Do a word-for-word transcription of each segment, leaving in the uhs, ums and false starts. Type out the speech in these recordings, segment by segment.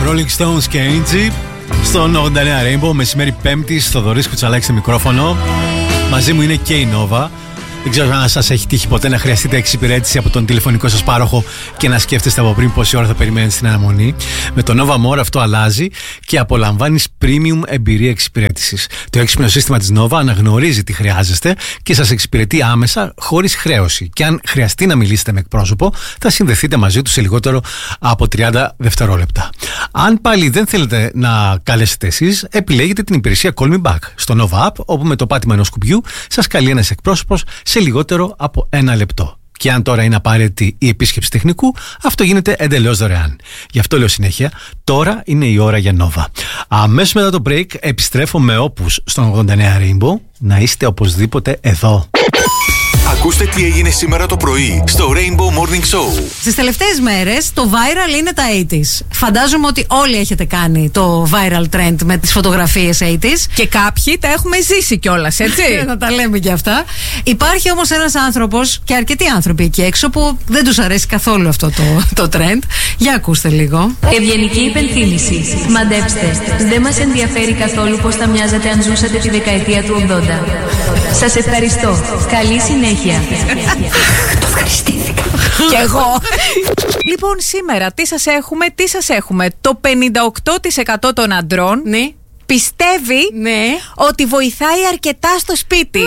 Rolling Stones και Angie στον ογδόντα εννέα Rainbow. Μεσημέρι Πέμπτη, Θοδωρής Κουτσαλάκης στο μικρόφωνο. Μαζί μου είναι και η Nova. Δεν ξέρω αν σας έχει τύχει ποτέ να χρειαστείτε εξυπηρέτηση από τον τηλεφωνικό σας πάροχο και να σκέφτεστε από πριν πόση ώρα θα περιμένετε στην αναμονή. Με το Nova More αυτό αλλάζει και απολαμβάνεις premium εμπειρία εξυπηρέτησης. Το έξυπνο σύστημα της Nova αναγνωρίζει τι χρειάζεστε και σας εξυπηρετεί άμεσα χωρίς χρέωση. Και αν χρειαστεί να μιλήσετε με εκπρόσωπο, θα συνδεθείτε μαζί του σε λιγότερο από τριάντα δευτερόλεπτα. Αν πάλι δεν θέλετε να καλέσετε εσείς, επιλέγετε την υπηρεσία Call Me Back στο Nova App, όπου με το πάτημα ενός κουμπιού σας καλεί ένας εκπρόσωπος σε λιγότερο από ένα λεπτό. Και αν τώρα είναι απαραίτητη η επίσκεψη τεχνικού, αυτό γίνεται εντελώς δωρεάν. Γι' αυτό λέω συνέχεια, τώρα είναι η ώρα για Nova. Αμέσως μετά το break επιστρέφω με όπους στον ογδόντα εννέα Rainbow. Να είστε οπωσδήποτε εδώ. Ακούστε τι έγινε σήμερα το πρωί στο Rainbow Morning Show. Στις τελευταίες μέρες το viral είναι τα ογδόντα. Φαντάζομαι ότι όλοι έχετε κάνει το viral trend με τις φωτογραφίες ογδόντα. Και κάποιοι τα έχουμε ζήσει κιόλας, έτσι. Να τα λέμε κι αυτά. Υπάρχει όμως ένας άνθρωπος και αρκετοί άνθρωποι εκεί έξω που δεν τους αρέσει καθόλου αυτό το, το trend. Για ακούστε λίγο. Ευγενική υπενθύμηση. Μαντέψτε, δεν μας ενδιαφέρει καθόλου πώς θα μοιάζατε αν ζούσατε τη δεκαετία του ογδόντα. Σας ευχαριστώ. Καλή συνέχεια. Το ευχαριστήθηκα. Κι εγώ. Λοιπόν, σήμερα τι σας έχουμε, τι σας έχουμε. Το πενήντα οκτώ τοις εκατό των αντρών, ναι, πιστεύει, ναι, ότι βοηθάει αρκετά στο σπίτι.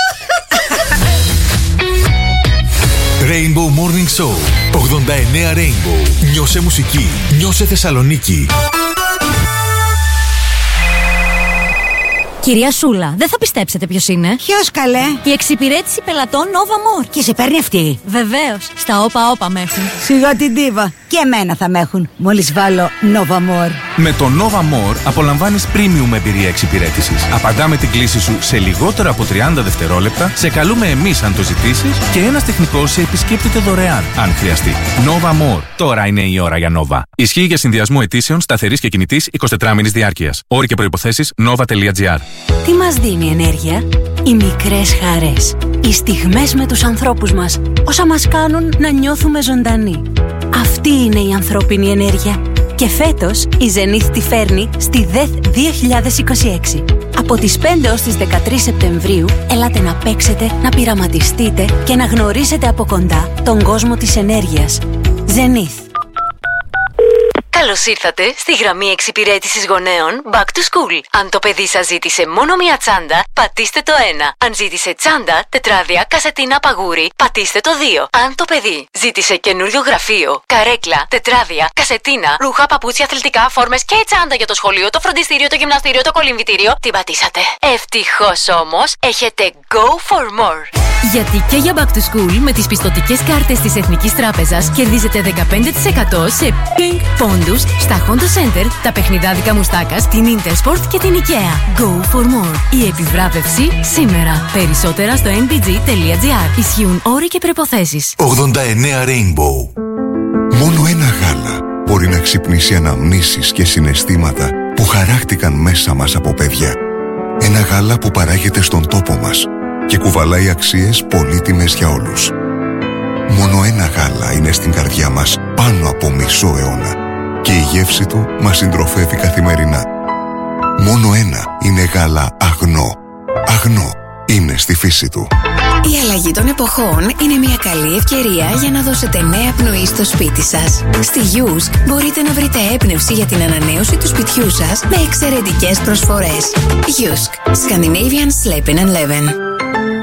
Rainbow Morning Show ογδόντα εννέα Rainbow. Νιώσε μουσική, νιώσε Θεσσαλονίκη. Κυρία Σούλα, δεν θα πιστέψετε ποιος είναι. Ποιος καλέ? Η εξυπηρέτηση πελατών Nova More. Και σε παίρνει αυτή? Βεβαίως, στα όπα όπα με έχουν. Σιγά την ντίβα. Και εμένα θα με έχουν, μόλις βάλω Nova More. Με το Nova More απολαμβάνεις premium εμπειρία εξυπηρέτησης. Απαντάμε την κλήση σου σε λιγότερα από τριάντα δευτερόλεπτα, σε καλούμε εμείς αν το ζητήσεις και ένας τεχνικός σε επισκέπτεται δωρεάν, αν χρειαστεί. Nova More. Τώρα είναι η ώρα για Nova. Ισχύει για συνδυασμό αιτήσεων σταθερής και κινητής εικοσιτετράμηνης διάρκειας. Όροι και προϋποθέσεις nova τελεία gr. Τι μας δίνει ενέργεια? Οι μικρές χαρές. Οι στιγμές με τους ανθρώπους μας. Όσα μας κάνουν να νιώθουμε ζωντανοί. Αυτή είναι η ανθρώπινη ενέργεια. Και φέτος η Zenith τη φέρνει στη ΔΕΘ δύο χιλιάδες είκοσι έξι. Από τις πέντε ως τις δεκατρείς Σεπτεμβρίου ελάτε να παίξετε, να πειραματιστείτε και να γνωρίσετε από κοντά τον κόσμο της ενέργειας. Zenith. Καλώς ήρθατε στη γραμμή εξυπηρέτησης γονέων Back to School. Αν το παιδί σας ζήτησε μόνο μία τσάντα, πατήστε το ένα. Αν ζήτησε τσάντα, τετράδια, κασετίνα, παγούρι, πατήστε το δύο. Αν το παιδί ζήτησε καινούριο γραφείο, καρέκλα, τετράδια, κασετίνα, ρούχα, παπούτσια, αθλητικά, φόρμες και τσάντα για το σχολείο, το φροντιστήριο, το γυμναστήριο, το κολυμβητήριο, την πατήσατε. Ευτυχώς όμως έχετε Go for More. Γιατί και για Back to School με τις πιστωτικές κάρτες της Εθνικής Τράπεζας κερδίζετε δεκαπέντε τοις εκατό σε Pink πόντους στα Honda Center, τα παιχνιδάδικα Μουστάκας, την Intersport και την IKEA. Go for more. Η επιβράβευση σήμερα. Περισσότερα στο εν μπι τζι τελεία τζι άρ. Ισχύουν όροι και προϋποθέσεις. ογδόντα εννέα Rainbow. Μόνο ένα γάλα μπορεί να ξυπνήσει αναμνήσεις και συναισθήματα που χαράχτηκαν μέσα μας από παιδιά. Ένα γάλα που παράγεται στον τόπο μας και κουβαλάει αξίες πολύτιμες για όλους. Μόνο ένα γάλα είναι στην καρδιά μας πάνω από μισό αιώνα και η γεύση του μας συντροφεύει καθημερινά. Μόνο ένα είναι γάλα αγνό. Αγνό είναι στη φύση του. Η αλλαγή των εποχών είναι μια καλή ευκαιρία για να δώσετε νέα πνοή στο σπίτι σας. Στη Yusk μπορείτε να βρείτε έμπνευση για την ανανέωση του σπιτιού σας με εξαιρετικές προσφορές. Yusk. Scandinavian Sleeping and Living.